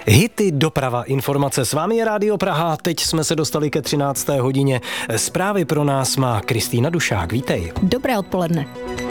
Hity, doprava, informace. S vámi je Rádio Praha, teď jsme se dostali ke 13. hodině. Zprávy pro nás má Kristýna Dušák, vítej. Dobré odpoledne.